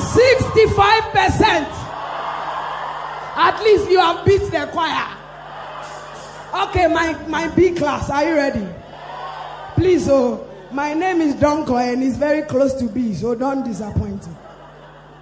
65%. At least you have beat the choir. Okay, my B class, are you ready? Please, my name is Donko and it's very close to B, so don't disappoint me.